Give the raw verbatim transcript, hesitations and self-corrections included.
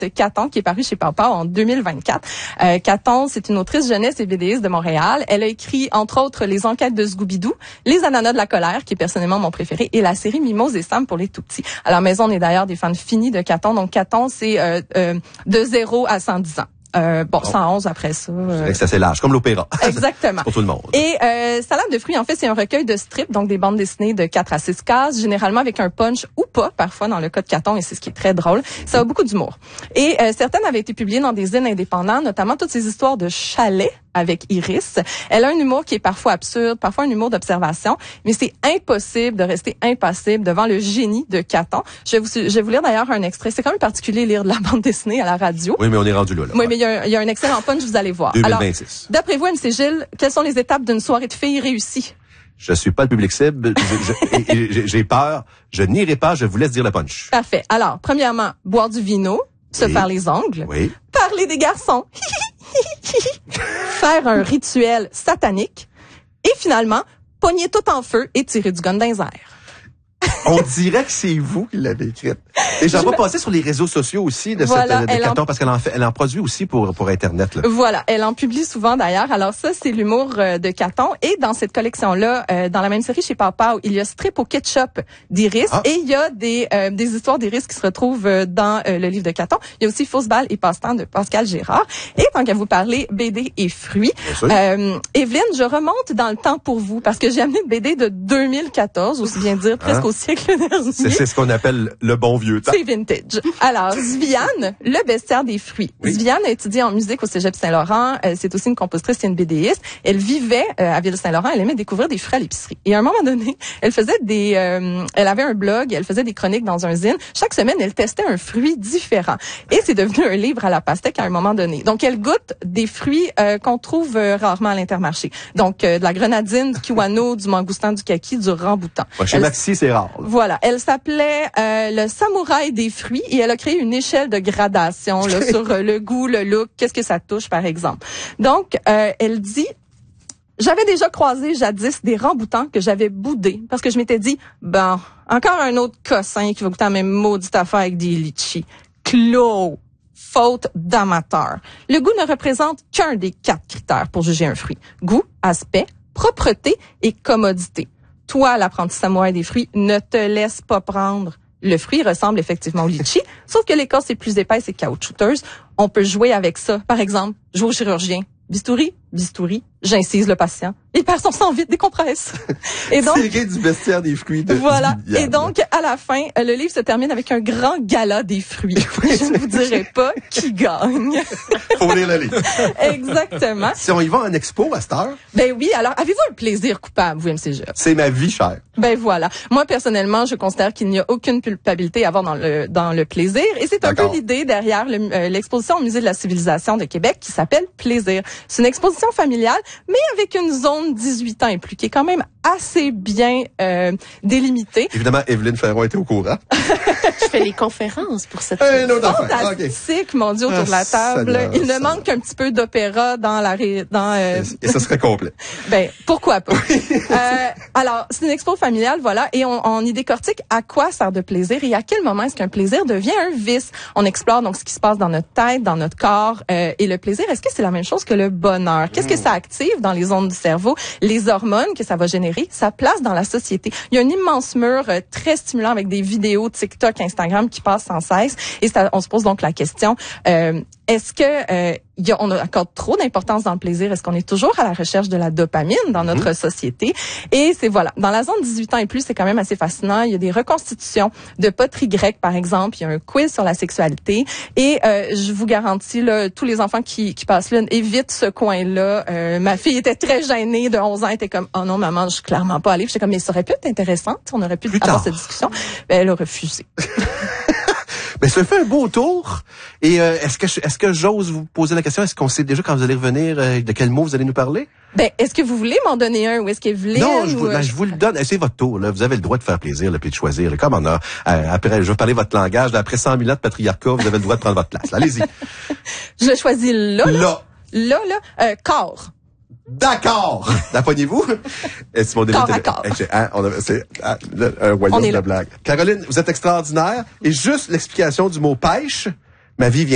Caton, qui est paru chez Papa en deux mille vingt-quatre. Euh, Caton, c'est une autrice jeunesse et BDiste de Montréal. Elle a écrit, entre autres, Les Enquêtes de Scooby-Doo, Les Ananas de la colère, qui est personnellement mon préféré, et la série Mimose et Sam pour les tout-petits. À la maison, on est d'ailleurs des fans finis de Caton. Donc, Caton, c'est euh, euh, de zéro à cent dix ans. Euh, bon, cent onze après ça. Euh... C'est assez large, comme l'opéra. Exactement. C'est pour tout le monde. Et euh, Salade de fruits, en fait, c'est un recueil de strips, donc des bandes dessinées de quatre à six cases, généralement avec un punch ou pas, parfois dans le cas de Caton, et c'est ce qui est très drôle. Ça a beaucoup d'humour. Et euh, certaines avaient été publiées dans des zines indépendants, notamment toutes ces histoires de chalets avec Iris. Elle a un humour qui est parfois absurde, parfois un humour d'observation, mais c'est impossible de rester impassible devant le génie de Caton. Je vais vous, je vais vous lire d'ailleurs un extrait. C'est quand même particulier lire de la bande dessinée à la radio. Oui, mais on est rendu là. là oui, mais il y, a un, il y a un excellent punch, vous allez voir. deux mille vingt-six. Alors, d'après vous, M C Gilles, quelles sont les étapes d'une soirée de filles réussie? Je suis pas le public cible. J'ai peur. Je n'irai pas. Je vous laisse dire le punch. Parfait. Alors, premièrement, boire du vino, se oui. faire les ongles, oui. parler des garçons, faire un rituel satanique et finalement, pogner tout en feu et tirer du gun dans les airs. On dirait que c'est vous qui l'avez écrite. Et j'en vais passer sur les réseaux sociaux aussi de voilà, cette de Caton en... parce qu'elle en fait, elle en produit aussi pour pour Internet. Là. Voilà, elle en publie souvent d'ailleurs. Alors ça, c'est l'humour euh, de Caton. Et dans cette collection-là, euh, dans la même série chez Papa, il y a Strip au ketchup d'Iris ah. et il y a des euh, des histoires d'Iris qui se retrouvent euh, dans euh, le livre de Caton. Il y a aussi Fausse balle et passe-temps de Pascal Gérard. Et tant qu'à vous parler B D et fruits, euh, Evelyne, je remonte dans le temps pour vous parce que j'ai amené une B D de deux mille quatorze, aussi bien dire presque hein? au siècle dernier. C'est ce qu'on appelle le bon vieux temps. C'est vintage. Alors, Zviane, le bestiaire des fruits. Oui. Zviane a étudié en musique au Cégep Saint-Laurent. Euh, c'est aussi une compositrice et une BDiste. Elle vivait euh, à Ville-Saint-Laurent. Elle aimait découvrir des fruits à l'épicerie. Et à un moment donné, elle faisait des... Euh, elle avait un blog, elle faisait des chroniques dans un zine. Chaque semaine, elle testait un fruit différent. Et c'est devenu un livre à la pastèque à un moment donné. Donc, elle goûte des fruits euh, qu'on trouve euh, rarement à l'Intermarché. Donc, euh, de la grenadine, du kiwano, du mangoustan, du kaki, du ramboutan. Ouais, chez elle, Maxi, c'est rare. Là. Voilà. Elle s'appelait euh, le samouraï des fruits et elle a créé une échelle de gradation là, sur euh, le goût, le look, qu'est-ce que ça touche, par exemple. Donc, euh, elle dit, j'avais déjà croisé jadis des ramboutans que j'avais boudés parce que je m'étais dit, bon, encore un autre cossin qui va goûter la même maudite affaire avec des litchis. Clos! Faute d'amateur. Le goût ne représente qu'un des quatre critères pour juger un fruit. Goût, aspect, propreté et commodité. Toi, l'apprenti samouraï des fruits, ne te laisse pas prendre. Le fruit ressemble effectivement au litchi, sauf que l'écorce est plus épaisse et caoutchouteuse. On peut jouer avec ça. Par exemple, jouer au chirurgien. Bistouri, bistouri, j'incise le patient. Il perd son sang vite, décompresse. Et donc, c'est du bestiaire des fruits. De voilà. Et donc, à la fin, le livre se termine avec un grand gala des fruits. Je ne vous dirai pas qui gagne. Faut lire le livre. Exactement. Si on y va en expo à cette heure. Ben oui. Alors, avez-vous un plaisir coupable, vous, M C G? C'est ma vie chère. Ben voilà. Moi, personnellement, je considère qu'il n'y a aucune culpabilité à avoir dans le dans le plaisir. Et c'est un peu l'idée derrière le, euh, l'exposition au Musée de la Civilisation de Québec qui s'appelle Plaisir. C'est une exposition familiale, mais avec une zone dix-huit ans et plus, qui est quand même assez bien euh, délimitée. Évidemment, Evelyne Ferron était au courant. Je fais les conférences pour cette hey, no, fantastique, okay. Mon Dieu, autour ah, de la table. Seigneur, Il ne manque qu'un petit peu d'opéra dans la... Ré... dans. Euh... Et ça serait complet. Ben, pourquoi pas? euh, alors, c'est une expo familiale, voilà, et on, on y décortique à quoi sert de plaisir et à quel moment est-ce qu'un plaisir devient un vice. On explore donc ce qui se passe dans notre tête, dans notre corps, euh, et le plaisir, est-ce que c'est la même chose que le bonheur? Qu'est-ce que ça active dans les ondes du cerveau? Les hormones que ça va générer, sa place dans la société. Il y a un immense mur euh, très stimulant avec des vidéos TikTok, Instagram qui passent sans cesse, et ça, on se pose donc la question, euh, est-ce que euh, y a, on accorde trop d'importance dans le plaisir? Est-ce qu'on est toujours à la recherche de la dopamine dans notre mmh. société? Et c'est voilà, dans la zone dix-huit ans et plus, c'est quand même assez fascinant. Il y a des reconstitutions de poterie grecque, par exemple. Il y a un quiz sur la sexualité. Et euh, je vous garantis, là, tous les enfants qui, qui passent là, évitent ce coin-là. Euh, ma fille était très gênée, de onze ans, elle était comme, oh non, maman, je suis clairement pas allée. J'étais comme, mais ça aurait pu être intéressant. On aurait pu Plus avoir tard. cette discussion. Ben, elle a refusé. Mais ça fait un beau tour. Et euh, est-ce que est-ce que j'ose vous poser la question? Est-ce qu'on sait déjà quand vous allez revenir euh, de quel mot vous allez nous parler? Ben, est-ce que vous voulez m'en donner un ou est-ce que vous voulez? Non, je vous, ou... ben, je vous le donne. C'est votre tour. Là. Vous avez le droit de faire plaisir, là, puis de choisir. Là. Comme on a, euh, après, je vais parler votre langage. Là, après cent mille ans de patriarcat, vous avez le droit de prendre votre place. Là. Allez-y. Je choisis là. Là, là, là, là euh, corps. D'accord. D'appoignez-vous. C'est mon corps à corps. Hein, on a, c'est hein, un royaume de blague. Caroline, vous êtes extraordinaire. Et juste l'explication du mot pêche, ma vie vient